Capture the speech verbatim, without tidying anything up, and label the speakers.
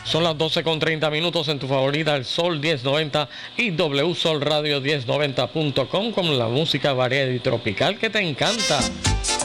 Speaker 1: Son las doce con treinta minutos en tu favorita, el Sol diez noventa y W Sol Radio diez noventa punto com con la música variada y tropical que te encanta.